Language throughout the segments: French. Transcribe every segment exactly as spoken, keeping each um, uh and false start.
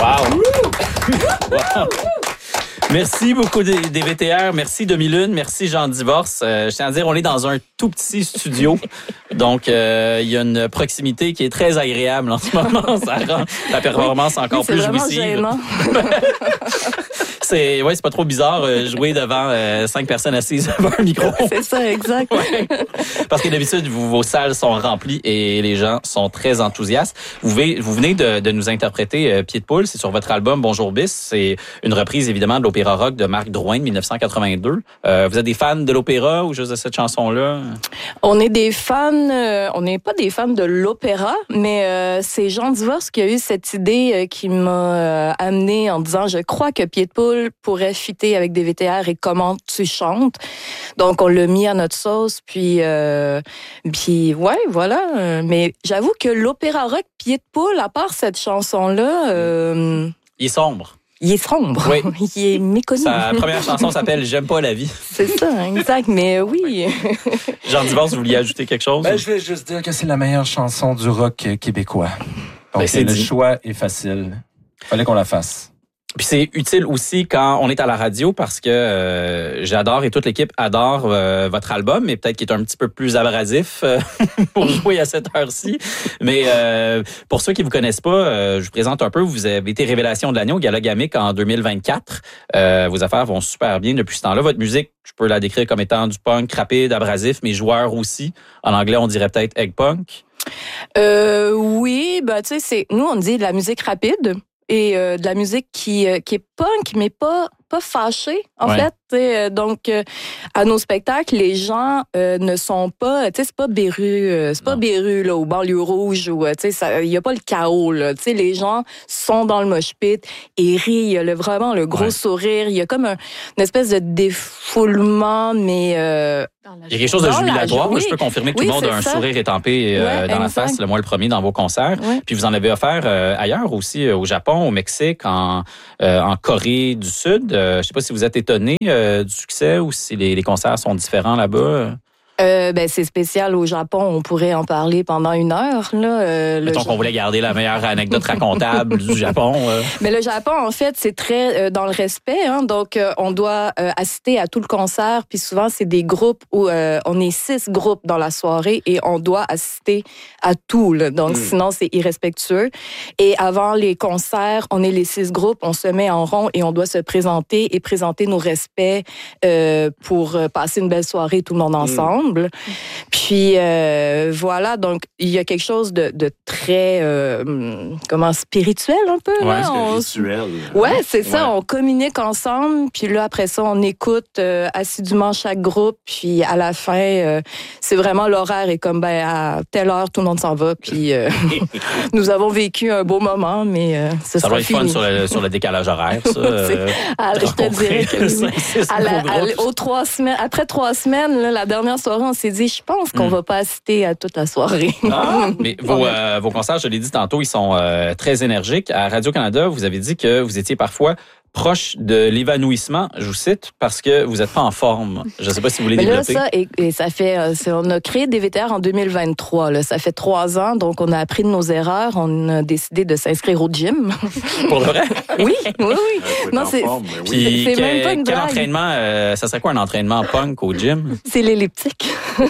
Wow! Wow. Merci beaucoup des, des V T R. Merci Demi-Lune. Merci Jean Divorce. Euh, je tiens à dire, on est dans un tout petit studio. Donc, euh, il y a une proximité qui est très agréable en ce moment. Ça rend la performance encore oui, plus c'est jouissive. Gênant. c'est, ouais, c'est pas trop bizarre euh, jouer devant euh, cinq personnes assises devant un micro. C'est ça, exact. Ouais. Parce que d'habitude, vous, vos salles sont remplies et les gens sont très enthousiastes. Vous, venez, vous venez de, de nous interpréter euh, Pied de poule. C'est sur votre album Bonjour Bis. C'est une reprise, évidemment, de l'opéra rock de Marc Drouin de dix-neuf cent quatre-vingt-deux. Euh, vous êtes des fans de l'opéra ou juste de cette chanson-là? On est des fans, euh, on n'est pas des fans de l'opéra, mais euh, c'est Jean Divorce qui a eu cette idée euh, qui m'a euh, amené en disant, je crois que Pied de poule pourrait fitter avec des V T R et comment tu chantes. Donc, on l'a mis à notre sauce, puis, euh, puis ouais, voilà. Mais j'avoue que l'opéra rock Pied de poule, à part cette chanson-là... Euh, Il est sombre. Il est sombre. Oui. Il est méconnu. Sa première chanson s'appelle « J'aime pas la vie ». C'est ça, exact. Mais oui. Jean Divorce, vous vouliez ajouter quelque chose? Ben, je vais juste dire que c'est la meilleure chanson du rock québécois. Donc, ben, c'est le dit. choix est facile. Fallait qu'on la fasse. Puis c'est utile aussi quand on est à la radio parce que euh, j'adore et toute l'équipe adore euh, votre album, mais peut-être qu'il est un petit peu plus abrasif euh, pour jouer à cette heure-ci. Mais euh, pour ceux qui vous connaissent pas, euh, je vous présente un peu. Vous avez été révélation de l'année au Gala Gamic en deux mille vingt-quatre. Euh, vos affaires vont super bien depuis ce temps-là. Votre musique, je peux la décrire comme étant du punk rapide, abrasif, mais joueur aussi. En anglais, on dirait peut-être egg punk. Euh, oui, ben tu sais, c'est nous on dit de la musique rapide. Et euh, de la musique qui, euh, qui est punk, mais pas, pas fâchée, en ouais. fait. T'sais, donc, euh, à nos spectacles, les gens euh, ne sont pas... Tu sais, c'est pas Béru, euh, c'est pas Béru, là, au banlieue rouge, ou, tu sais, il y a pas le chaos, là. Tu sais, les gens sont dans le mosh pit et rient. Il y a le, vraiment le gros ouais. sourire. Il y a comme un, une espèce de défoulement, mais... Euh, il y a quelque chose de jubilatoire. Oui. Je peux confirmer que oui, tout le monde a un ça. sourire étampé euh, ouais, dans exact. la face, le mois le premier, dans vos concerts. Ouais. Puis vous en avez offert euh, ailleurs aussi, euh, au Japon, au Mexique, en, euh, en Corée du Sud. Euh, je ne sais pas si vous êtes étonné euh, du succès ou si les, les concerts sont différents là-bas. Euh, ben c'est spécial au Japon, on pourrait en parler pendant une heure là. Euh, Mettons le... qu'on voulait garder la meilleure anecdote racontable du Japon. Euh. Mais le Japon en fait c'est très euh, dans le respect, hein, donc euh, on doit euh, assister à tout le concert, puis souvent c'est des groupes où euh, on est six groupes dans la soirée et on doit assister à tout, là, donc mm. sinon c'est irrespectueux. Et avant les concerts, on est les six groupes, on se met en rond et on doit se présenter et présenter nos respects euh, pour passer une belle soirée tout le monde ensemble. Mm. Puis euh, voilà, donc il y a quelque chose de, de très euh, comment spirituel un peu ouais, là. On... rituel. Ouais, c'est ouais. ça. On communique ensemble, puis là après ça, on écoute euh, assidûment chaque groupe, puis à la fin, euh, c'est vraiment l'horaire est comme ben à telle heure tout le monde s'en va, puis euh, nous avons vécu un beau moment, mais euh, ce ça sera va être fini. fun sur le, sur le décalage horaire, ça. euh, à, je te dirais que oui. à la, à, aux trois semaines, après trois semaines, là, la dernière soirée, on s'est dit, je pense qu'on mm. va pas assister à toute la soirée. Ah, mais vos, euh, vos concerts, je l'ai dit tantôt, ils sont euh, très énergiques. À Radio-Canada, vous avez dit que vous étiez parfois proche de l'évanouissement, je vous cite, parce que vous n'êtes pas en forme. Je ne sais pas si vous voulez mais développer. Là, ça, et, et ça fait, on a créé des V T R en deux mille vingt-trois. Là. Ça fait trois ans, donc on a appris de nos erreurs. On a décidé de s'inscrire au gym. Pour le vrai? Oui, oui, oui. Ouais, non, c'est, forme, oui. Puis, c'est que, même pas une quel blague. entraînement, euh, ça serait quoi un entraînement punk au gym? C'est l'elliptique.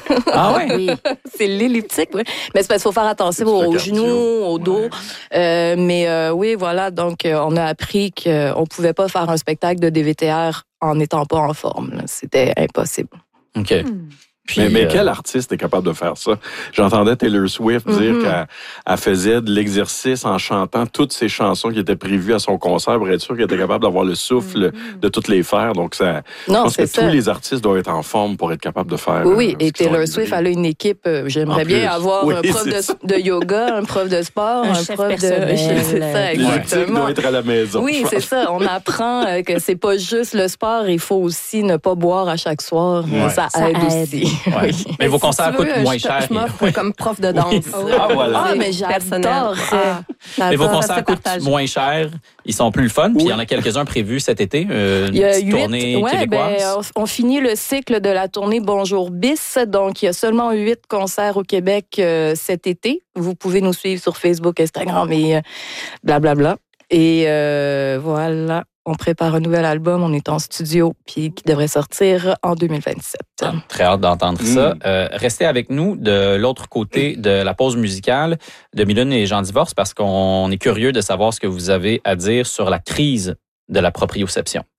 Ah ouais? Oui, c'est l'elliptique, oui. Mais c'est parce qu'il faut faire attention aux, aux genoux, au dos. Ouais. Euh, mais euh, oui, voilà, donc euh, on a appris qu'on ne pouvait pas faire un spectacle de D V T R en n'étant pas en forme. Là. C'était impossible. OK. Hmm. Puis, mais, mais euh... quel artiste est capable de faire ça? J'entendais Taylor Swift mm-hmm. dire qu'elle elle faisait de l'exercice en chantant toutes ses chansons qui étaient prévues à son concert pour être sûr qu'elle était capable d'avoir le souffle mm-hmm. de toutes les faire. Donc, ça, non, je pense que ça. Tous les artistes doivent être en forme pour être capables de faire. Oui, oui. Euh, et Taylor Swift, elle a une équipe. Euh, j'aimerais bien avoir oui, un prof de, de yoga, un prof de sport, un, un prof de. C'est ça, exactement. doit être à la maison. Oui, c'est ça. On apprend euh, que c'est pas juste le sport. Il faut aussi ne pas boire à chaque soir. Ouais. Ça, ça aide, aide aussi. Ouais. Mais vos concerts si coûtent veux, moins je, cher. Je m'offre comme prof de danse. Oui. Ah, voilà. Ah, mais j'adore ça. Ah. Mais vos concerts coûtent moins cher. Ils sont plus le fun. Puis oui. il y en a quelques-uns prévus cet été. Euh, une il y a petite huit, tournée ouais, québécoise. Ben, on, on finit le cycle de la tournée Bonjour Bis. Donc, il y a seulement huit concerts au Québec euh, cet été. Vous pouvez nous suivre sur Facebook, Instagram et euh, blablabla. Et euh, voilà, on prépare un nouvel album, on est en studio, puis qui devrait sortir en deux mille vingt-sept. Ah, très hâte d'entendre mmh. ça. Euh, restez avec nous de l'autre côté de la pause musicale de Mylène et Jean Divorce parce qu'on est curieux de savoir ce que vous avez à dire sur la crise de la proprioception.